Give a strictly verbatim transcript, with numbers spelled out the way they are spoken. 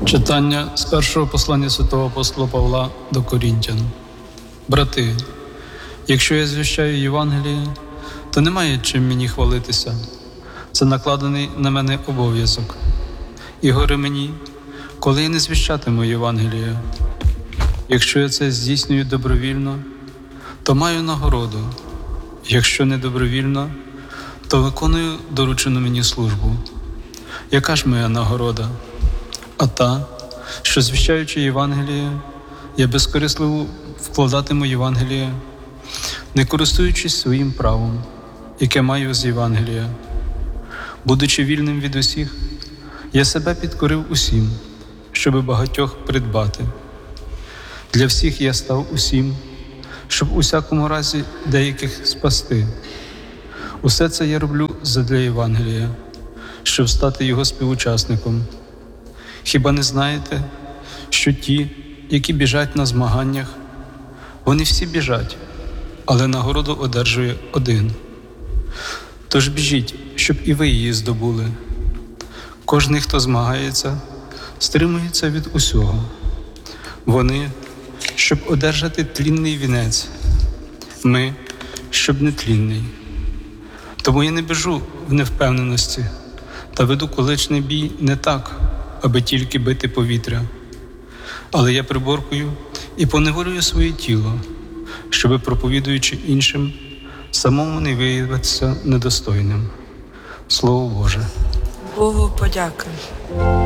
Читання з першого послання святого апостола Павла до Корінтян. Брати, якщо я звіщаю Євангеліє, то немає чим мені хвалитися. Це накладений на мене обов'язок. І горе мені, коли я не звіщатиму Євангеліє. Якщо я це здійснюю добровільно, то маю нагороду. Якщо не добровільно, то виконую доручену мені службу. Яка ж моя нагорода? А та, що, звіщаючи Євангеліє, я безкорисливо вкладатиму Євангеліє, не користуючись своїм правом, яке маю з Євангелія. Будучи вільним від усіх, я себе підкорив усім, щоби багатьох придбати. Для всіх я став усім, щоб у всякому разі деяких спасти. Усе це я роблю задля Євангелія, щоб стати його співучасником. Хіба не знаєте, що ті, які біжать на змаганнях, вони всі біжать, але нагороду одержує один. Тож біжіть, щоб і ви її здобули. Кожний, хто змагається, стримується від усього. Вони, щоб одержати тлінний вінець, ми, щоб нетлінний. Тому я не біжу в невпевненості та веду колечний бій не так, аби тільки бити повітря. Але я приборкую і поневолюю своє тіло, щоби, проповідуючи іншим, самому не виявитися недостойним. Слово Боже. Богу подяка.